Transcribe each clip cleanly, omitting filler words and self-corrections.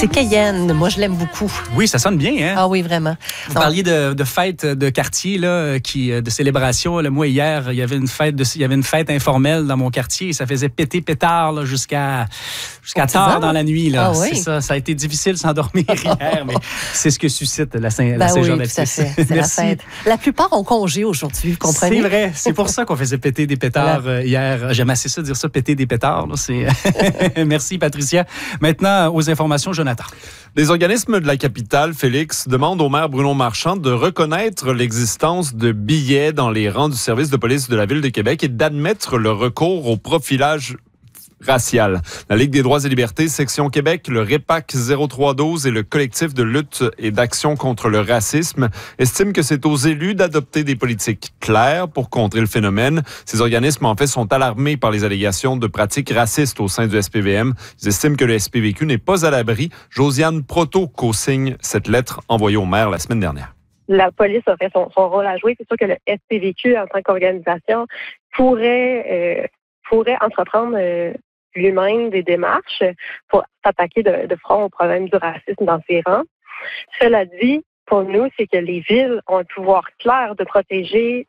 C'est Cayenne. Moi, je l'aime beaucoup. Oui, ça sonne bien, hein? Ah oui, vraiment. Vous parliez de fête de quartier, là, de célébration. Là, moi, hier, il y avait une fête informelle dans mon quartier et ça faisait péter pétard là, jusqu'à tard dans la nuit. Là. Ah oui. C'est ça. Ça a été difficile de s'endormir hier, mais c'est ce que suscite la Saint-Jean-Baptiste. Oui, tout à fait. C'est la fête. La plupart ont congé aujourd'hui, vous comprenez? C'est vrai. C'est pour ça qu'on faisait péter des pétards hier. J'aime assez ça dire ça, péter des pétards. Là, Merci, Patricia. Maintenant, aux informations, Jonathan. Les organismes de la capitale, Félix, demandent au maire Bruno Marchand de reconnaître l'existence de billets dans les rangs du service de police de la Ville de Québec et d'admettre le recours au profilage racial. La Ligue des droits et libertés, section Québec, le REPAC 0312 et le collectif de lutte et d'action contre le racisme estiment que c'est aux élus d'adopter des politiques claires pour contrer le phénomène. Ces organismes, en fait, sont alarmés par les allégations de pratiques racistes au sein du SPVM. Ils estiment que le SPVQ n'est pas à l'abri. Josiane Proto co-signe cette lettre envoyée au maire la semaine dernière. La police a fait son rôle à jouer. C'est sûr que le SPVQ, en tant qu'organisation, pourrait entreprendre lui-même des démarches pour s'attaquer de front au problème du racisme dans ses rangs. Cela dit, pour nous, c'est que les villes ont un pouvoir clair de protéger,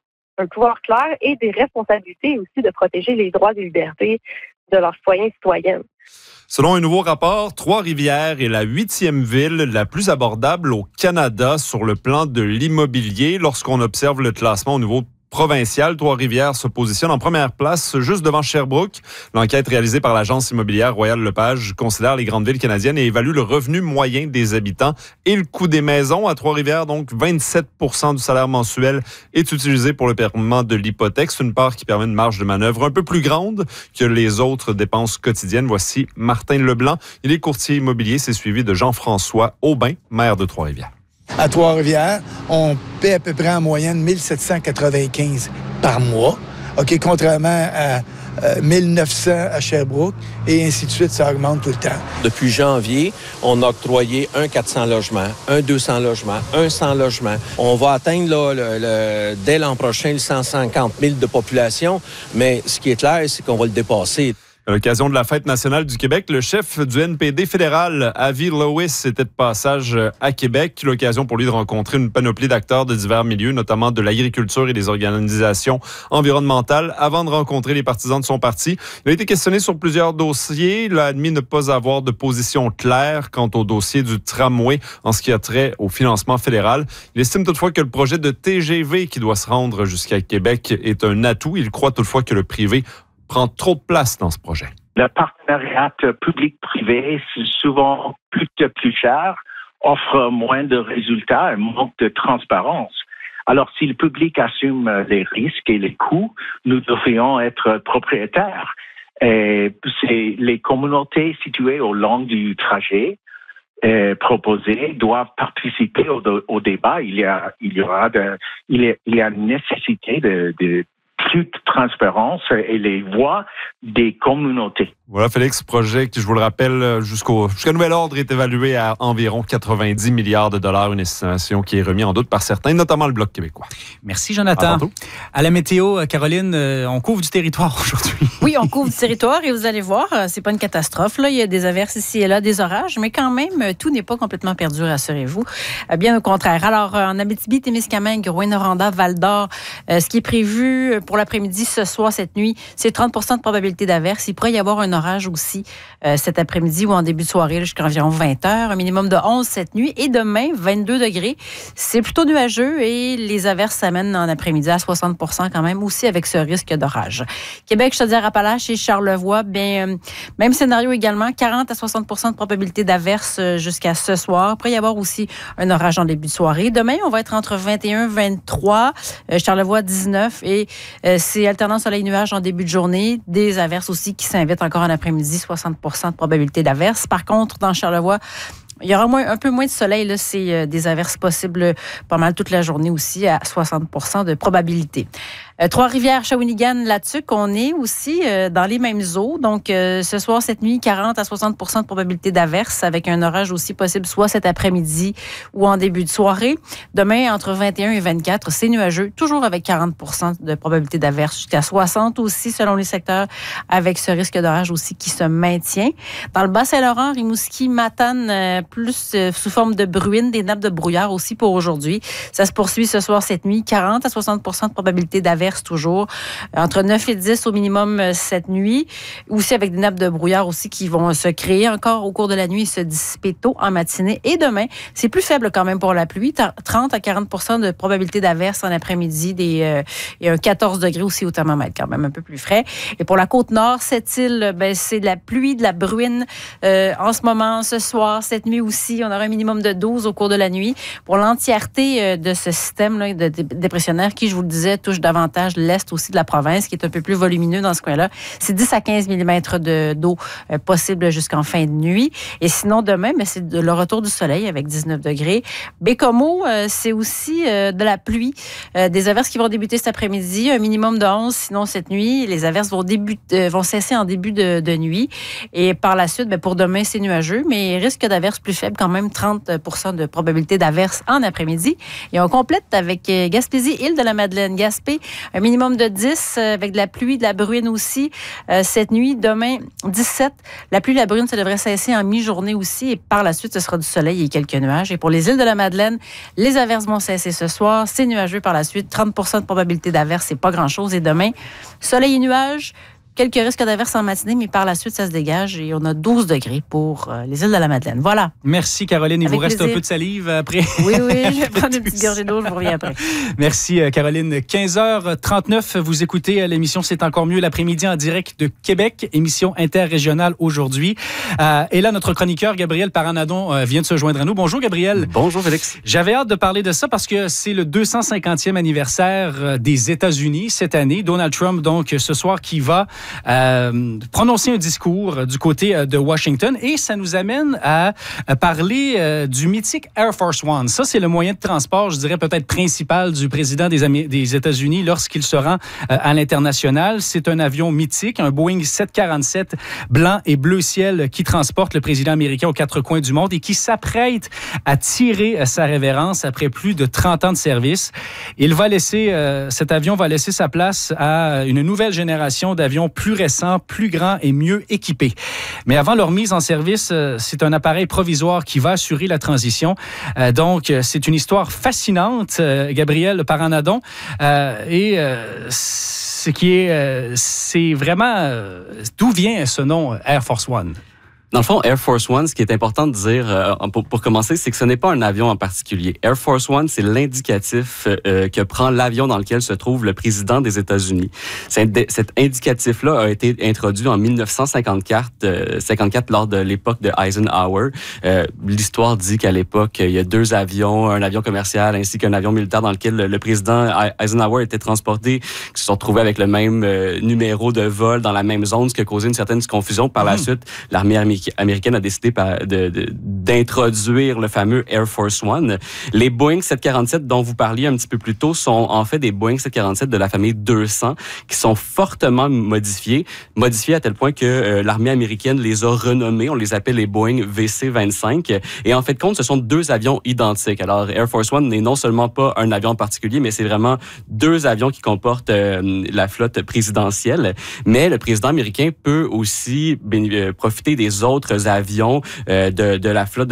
et des responsabilités aussi de protéger les droits et libertés de leurs citoyens et citoyennes. Selon un nouveau rapport, Trois-Rivières est la 8e ville la plus abordable au Canada sur le plan de l'immobilier. Lorsqu'on observe le classement au niveau provincial, Trois-Rivières se positionne en première place, juste devant Sherbrooke. L'enquête réalisée par l'agence immobilière Royal-Lepage considère les grandes villes canadiennes et évalue le revenu moyen des habitants et le coût des maisons. À Trois-Rivières, donc, 27% du salaire mensuel est utilisé pour le paiement de l'hypothèque. C'est une part qui permet une marge de manœuvre un peu plus grande que les autres dépenses quotidiennes. Voici Martin Leblanc. Il est courtier immobilier. C'est suivi de Jean-François Aubin, maire de Trois-Rivières. À Trois-Rivières, on paie à peu près en moyenne 1795 par mois, OK, contrairement à 1900 à Sherbrooke, et ainsi de suite, ça augmente tout le temps. Depuis janvier, on a octroyé un 400 logements, un 200 logements, un 100 logements. On va atteindre là, dès l'an prochain le 150 000 de population, mais ce qui est clair, c'est qu'on va le dépasser. À l'occasion de la Fête nationale du Québec, le chef du NPD fédéral, Avi Lewis, était de passage à Québec. L'occasion pour lui de rencontrer une panoplie d'acteurs de divers milieux, notamment de l'agriculture et des organisations environnementales, avant de rencontrer les partisans de son parti. Il a été questionné sur plusieurs dossiers. Il a admis ne pas avoir de position claire quant au dossier du tramway en ce qui a trait au financement fédéral. Il estime toutefois que le projet de TGV qui doit se rendre jusqu'à Québec est un atout. Il croit toutefois que le privé prend trop de place dans ce projet. Le partenariat public-privé, c'est souvent plus cher, offre moins de résultats et manque de transparence. Alors, si le public assume les risques et les coûts, nous devrions être propriétaires. Et c'est les communautés situées au long du trajet proposées doivent participer au débat. Il y a une nécessité de plus de transparence et les voix des communautés. Voilà, Félix, projet qui, je vous le rappelle, jusqu'à nouvel ordre est évalué à environ 90 milliards de dollars, une estimation qui est remise en doute par certains, notamment le Bloc québécois. Merci, Jonathan. À la météo, Caroline, on couvre du territoire aujourd'hui. Oui, on couvre du territoire et vous allez voir, c'est pas une catastrophe. Là. Il y a des averses ici et là, des orages, mais quand même, tout n'est pas complètement perdu, rassurez-vous. Bien au contraire. Alors, en Abitibi-Témiscamingue, Rouyn-Noranda, Val-d'Or, ce qui est prévu pour l'après-midi, ce soir, cette nuit, c'est 30 % de probabilité d'averse. Il pourrait y avoir un orage aussi cet après-midi ou en début de soirée jusqu'à environ 20 heures. Un minimum de 11 cette nuit. Et demain, 22 degrés. C'est plutôt nuageux et les averses s'amènent en après-midi à 60 % quand même, aussi avec ce risque d'orage. Québec, Chaudière-Appalaches et Charlevoix, bien, même scénario également, 40 à 60 % de probabilité d'averse jusqu'à ce soir. Il pourrait y avoir aussi un orage en début de soirée. Demain, on va être entre 21 et 23, Charlevoix 19 et c'est alternant soleil-nuage en début de journée. Des averses aussi qui s'invitent encore en après-midi, 60 % de probabilité d'averse. Par contre, dans Charlevoix, il y aura un peu moins de soleil. Là, c'est des averses possibles pas mal toute la journée aussi à 60 % de probabilité. Trois-Rivières, Shawinigan, Latuc, on est aussi dans les mêmes eaux. Donc, ce soir, cette nuit, 40 à 60 de probabilité d'averse avec un orage aussi possible soit cet après-midi ou en début de soirée. Demain, entre 21 et 24, c'est nuageux, toujours avec 40 de probabilité d'averse, jusqu'à 60 aussi selon les secteurs, avec ce risque d'orage aussi qui se maintient. Dans le Bas-Saint-Laurent, Rimouski, Matane, plus sous forme de bruine, des nappes de brouillard aussi pour aujourd'hui. Ça se poursuit ce soir, cette nuit, 40 à 60 de probabilité d'averse toujours, entre 9 et 10 au minimum cette nuit, aussi avec des nappes de brouillard aussi qui vont se créer encore au cours de la nuit et se dissiper tôt en matinée. Et demain, c'est plus faible quand même pour la pluie, 30 à 40 de probabilité d'averse en après-midi, et un 14 degrés aussi au thermomètre, quand même un peu plus frais. Et pour la Côte-Nord, cette île, c'est de la pluie, de la bruine en ce moment, ce soir, cette nuit aussi. On aura un minimum de 12 au cours de la nuit. Pour l'entièreté de ce système-là de dépressionnaire qui, je vous le disais, touche davantage l'est aussi de la province, qui est un peu plus volumineux dans ce coin-là, c'est 10 à 15 mm d'eau possible jusqu'en fin de nuit. Et sinon, demain, c'est le retour du soleil avec 19 degrés. Bécomo, c'est aussi de la pluie. Des averses qui vont débuter cet après-midi, un minimum de 11, sinon cette nuit. Les averses vont cesser en début de nuit. Et par la suite, pour demain, c'est nuageux, mais risque d'averses plus faible, quand même 30 de probabilité d'averses en après-midi. Et on complète avec Gaspésie, Île-de-la-Madeleine, Gaspé, un minimum de 10 avec de la pluie, de la bruine aussi. Cette nuit, demain, 17. La pluie, la bruine, ça devrait cesser en mi-journée aussi. Et par la suite, ce sera du soleil et quelques nuages. Et pour les îles de la Madeleine, les averses vont cesser ce soir. C'est nuageux par la suite. 30 de probabilité d'averse, c'est pas grand-chose. Et demain, soleil et nuages. Quelques risques d'averse en matinée, mais par la suite, ça se dégage et on a 12 degrés pour les îles de la Madeleine. Voilà. Merci, Caroline. Il vous reste un peu de salive après? Oui, je vais prendre une petite gorgée d'eau, je vous reviens après. Merci, Caroline. 15h39, vous écoutez l'émission C'est encore mieux l'après-midi en direct de Québec, émission interrégionale aujourd'hui. Et là, notre chroniqueur, Gabriel Paranadon, vient de se joindre à nous. Bonjour, Gabriel. Bonjour, Félix. J'avais hâte de parler de ça parce que c'est le 250e anniversaire des États-Unis cette année. Donald Trump, donc, ce soir, qui va prononcer un discours du côté de Washington et ça nous amène à parler du mythique Air Force One. Ça, c'est le moyen de transport, je dirais peut-être principal du président des États-Unis lorsqu'il se rend à l'international. C'est un avion mythique, un Boeing 747 blanc et bleu ciel qui transporte le président américain aux quatre coins du monde et qui s'apprête à tirer sa révérence après plus de 30 ans de service. Cet avion va laisser sa place à une nouvelle génération d'avions plus récents, plus grands et mieux équipés. Mais avant leur mise en service, c'est un appareil provisoire qui va assurer la transition. Donc, c'est une histoire fascinante, Gabriel Paranadon. C'est vraiment... D'où vient ce nom Air Force One? Dans le fond, Air Force One, ce qui est important de dire pour commencer, c'est que ce n'est pas un avion en particulier. Air Force One, c'est l'indicatif que prend l'avion dans lequel se trouve le président des États-Unis. Cet indicatif-là a été introduit en 1954 lors de l'époque de Eisenhower. L'histoire dit qu'à l'époque, il y a deux avions, un avion commercial ainsi qu'un avion militaire dans lequel le président Eisenhower était transporté, qui se sont retrouvés avec le même numéro de vol dans la même zone, ce qui a causé une certaine confusion. Par la suite, l'armée américaine a décidé d'introduire le fameux Air Force One. Les Boeing 747 dont vous parliez un petit peu plus tôt sont en fait des Boeing 747 de la famille 200 qui sont fortement modifiés à tel point que l'armée américaine les a renommés. On les appelle les Boeing VC-25. Et en fait de compte, ce sont deux avions identiques. Alors Air Force One n'est non seulement pas un avion en particulier, mais c'est vraiment deux avions qui comportent la flotte présidentielle. Mais le président américain peut aussi profiter des autres avions de la flotte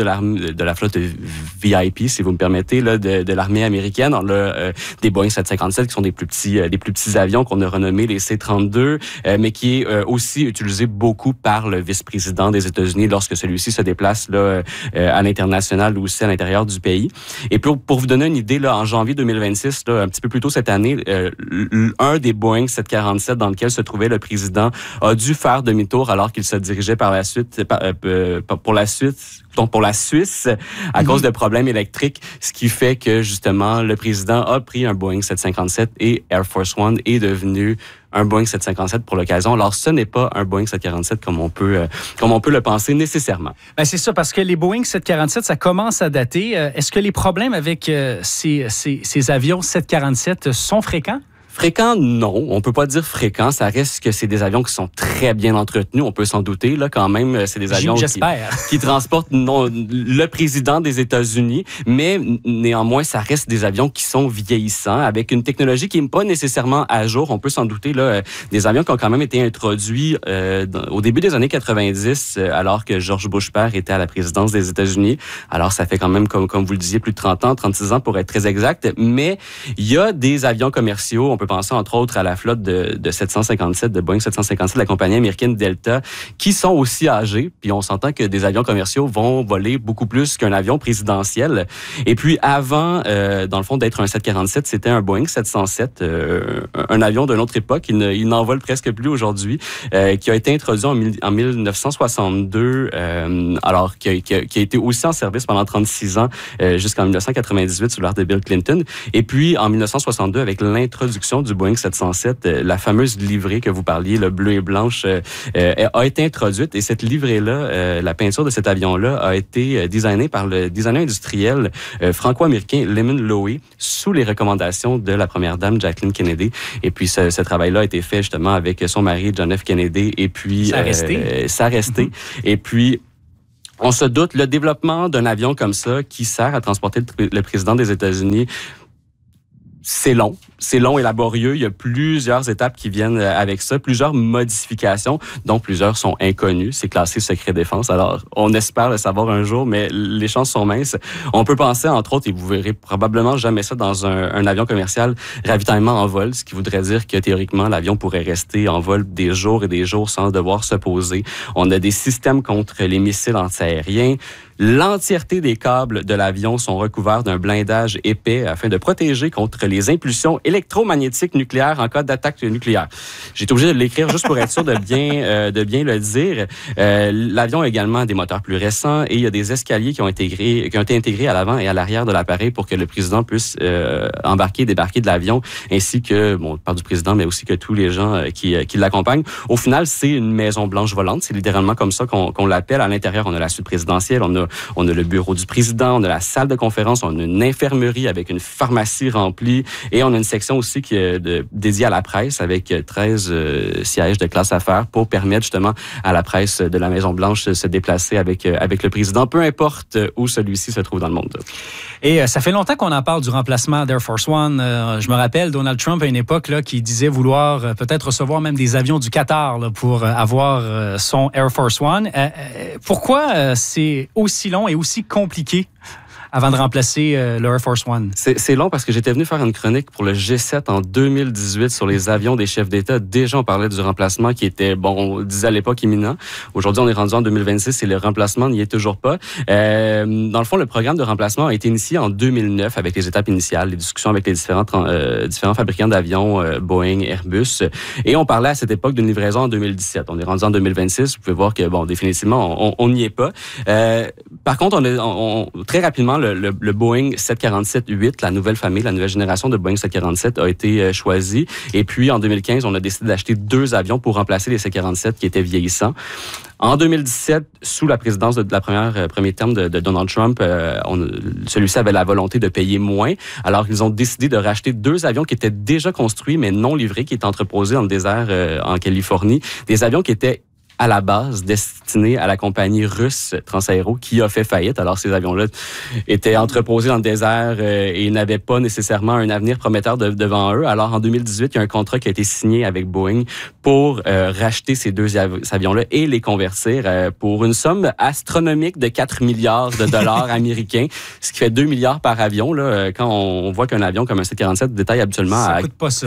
VIP, si vous me permettez, là, de l'armée américaine. On a des Boeing 757 qui sont des plus petits avions qu'on a renommés les C-32, mais qui est aussi utilisé beaucoup par le vice-président des États-Unis lorsque celui-ci se déplace là à l'international ou aussi à l'intérieur du pays. Et pour vous donner une idée, là, en janvier 2026, là, un petit peu plus tôt cette année, un des Boeing 747 dans lequel se trouvait le président a dû faire demi-tour alors qu'il se dirigeait par la suite pour la Suisse à cause de problèmes électriques, ce qui fait que justement le président a pris un Boeing 757 et Air Force One est devenu un Boeing 757 pour l'occasion. Alors, ce n'est pas un Boeing 747 comme on peut le penser nécessairement. Ben c'est ça, parce que les Boeing 747, ça commence à dater. Est-ce que les problèmes avec ces avions 747 sont fréquents? Fréquent, non. On peut pas dire fréquent. Ça reste que c'est des avions qui sont très bien entretenus. On peut s'en douter, là, quand même. C'est des avions qui transportent le président des États-Unis. Mais néanmoins, ça reste des avions qui sont vieillissants, avec une technologie qui n'est pas nécessairement à jour. On peut s'en douter, là. Des avions qui ont quand même été introduits au début des années 90, alors que George Bush père était à la présidence des États-Unis. Alors, ça fait quand même, comme vous le disiez, plus de 30 ans, 36 ans pour être très exact. Mais il y a des avions commerciaux. On peut penser entre autres à la flotte de 757, de Boeing 757, de la compagnie américaine Delta, qui sont aussi âgés. Puis on s'entend que des avions commerciaux vont voler beaucoup plus qu'un avion présidentiel. Et puis avant, dans le fond, d'être un 747, c'était un Boeing 707, un avion d'une autre époque. Il n'en vole presque plus aujourd'hui, qui a été introduit en 1962, alors qui a été aussi en service pendant 36 ans, jusqu'en 1998 sous l'ère de Bill Clinton. Et puis en 1962, avec l'introduction du Boeing 707, la fameuse livrée que vous parliez, le bleu et blanche, a été introduite. Et cette livrée-là, la peinture de cet avion-là, a été designée par le designer industriel franco-américain Lyman Loewy sous les recommandations de la première dame Jacqueline Kennedy. Et puis ce travail-là a été fait justement avec son mari John F. Kennedy. Et puis ça a resté. Mm-hmm. Et puis on se doute, le développement d'un avion comme ça qui sert à transporter le président des États-Unis, c'est long. C'est long et laborieux. Il y a plusieurs étapes qui viennent avec ça, plusieurs modifications, dont plusieurs sont inconnues. C'est classé secret défense. Alors, on espère le savoir un jour, mais les chances sont minces. On peut penser, entre autres, et vous verrez probablement jamais ça dans un avion commercial, ravitaillement en vol, ce qui voudrait dire que théoriquement, l'avion pourrait rester en vol des jours et des jours sans devoir se poser. On a des systèmes contre les missiles antiaériens. L'entièreté des câbles de l'avion sont recouverts d'un blindage épais afin de protéger contre les impulsions électromagnétiques nucléaires en cas d'attaque nucléaire. J'ai été obligé de l'écrire juste pour être sûr de bien le dire. L'avion a également des moteurs plus récents et il y a des escaliers qui ont été intégrés à l'avant et à l'arrière de l'appareil pour que le président puisse débarquer de l'avion, ainsi que, bon, je parle du président, mais aussi que tous les gens qui l'accompagnent. Au final, c'est une Maison Blanche volante. C'est littéralement comme ça qu'on l'appelle. À l'intérieur, on a la suite présidentielle, on a le bureau du président, on a la salle de conférence, on a une infirmerie avec une pharmacie remplie et on a une section aussi qui est dédiée à la presse avec 13 sièges de classe affaires pour permettre justement à la presse de la Maison-Blanche de se déplacer avec le président, peu importe où celui-ci se trouve dans le monde. Et ça fait longtemps qu'on en parle du remplacement d'Air Force One. Je me rappelle Donald Trump à une époque là, qui disait vouloir peut-être recevoir même des avions du Qatar là, pour avoir son Air Force One. Pourquoi c'est aussi long et aussi compliqué avant de remplacer le Air Force One? C'est long parce que j'étais venu faire une chronique pour le G7 en 2018 sur les avions des chefs d'État. Déjà, on parlait du remplacement qui était, bon, on disait à l'époque imminent. Aujourd'hui, on est rendu en 2026 et le remplacement n'y est toujours pas. Dans le fond, le programme de remplacement a été initié en 2009 avec les étapes initiales, les discussions avec les différents fabricants d'avions, Boeing, Airbus. Et on parlait à cette époque d'une livraison en 2017. On est rendu en 2026. Vous pouvez voir que, bon, définitivement, on n'y est pas. Par contre, très rapidement, le Boeing 747-8, la nouvelle famille, la nouvelle génération de Boeing 747 a été choisie. Et puis, en 2015, on a décidé d'acheter 2 avions pour remplacer les 747 qui étaient vieillissants. En 2017, sous la présidence de la premier terme de Donald Trump, celui-ci avait la volonté de payer moins. Alors, ils ont décidé de racheter 2 avions qui étaient déjà construits, mais non livrés, qui étaient entreposés dans le désert en Californie. Des avions qui étaient à la base destinés à la compagnie russe Transaero qui a fait faillite. Alors, ces avions-là étaient entreposés dans le désert et n'avaient pas nécessairement un avenir prometteur devant eux. Alors, en 2018, il y a un contrat qui a été signé avec Boeing pour racheter ces 2 avions-là et les convertir pour une somme astronomique de 4 milliards de dollars américains, ce qui fait 2 milliards par avion. Là, quand on voit qu'un avion comme un 747 détaille habituellement ça coûte pas ça.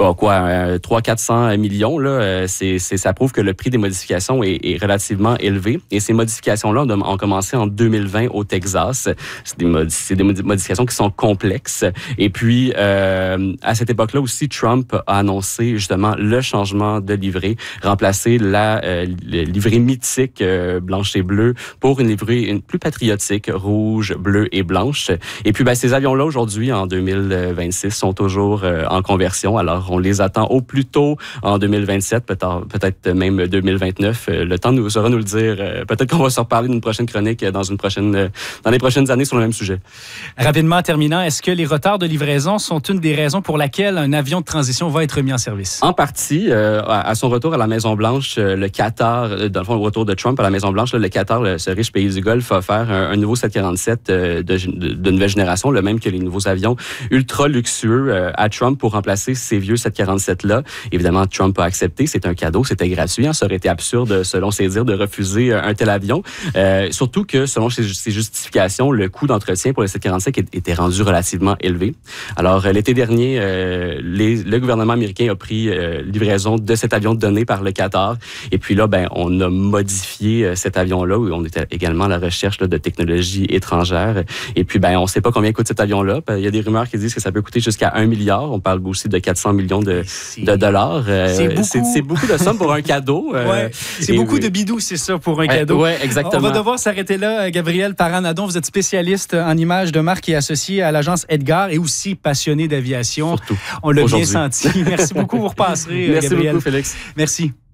300-400 millions, là, ça prouve que le prix des modifications est relativement élevé. Et ces modifications-là ont commencé en 2020 au Texas. C'est des modifications qui sont complexes. Et puis, à cette époque-là aussi, Trump a annoncé justement le changement de livrée, remplacer la livrée mythique blanche et bleue pour une livrée plus patriotique, rouge, bleue et blanche. Et puis, ces avions-là, aujourd'hui, en 2026, sont toujours en conversion. Alors, on les attend au plus tôt en 2027, peut-être même 2029. neuf. Le temps saura nous le dire. Peut-être qu'on va se reparler d'une prochaine chronique dans les prochaines années sur le même sujet. Rapidement, en terminant, est-ce que les retards de livraison sont une des raisons pour laquelle un avion de transition va être mis en service? En partie, à son retour à la Maison-Blanche, le Qatar, dans le fond, au retour de Trump à la Maison-Blanche, le Qatar, ce riche pays du Golfe, a offert un nouveau 747 de nouvelle génération, le même que les nouveaux avions ultra luxueux à Trump pour remplacer ces vieux 747-là. Évidemment, Trump a accepté. C'est un cadeau, c'était gratuit. Ça aurait été absurde, selon ses dires, de refuser un tel avion. Surtout que, selon ses justifications, le coût d'entretien pour le 747 était rendu relativement élevé. Alors, l'été dernier, le gouvernement américain a pris livraison de cet avion donné par le Qatar. Et puis là, on a modifié cet avion-là, où on était également à la recherche de technologies étrangères. Et puis, on ne sait pas combien coûte cet avion-là. Il y a des rumeurs qui disent que ça peut coûter jusqu'à 1 milliard. On parle aussi de 400 millions de dollars. C'est beaucoup de sommes pour un cadeau. C'est beaucoup de bidou, c'est ça, pour un cadeau. Oui, exactement. On va devoir s'arrêter là. Gabriel Parent-Nadon, vous êtes spécialiste en images de marque et associé à l'agence Edgar et aussi passionné d'aviation. Surtout. On l'a bien senti. Merci beaucoup. Vous repasserez, Merci Gabriel. Beaucoup, Félix. Merci.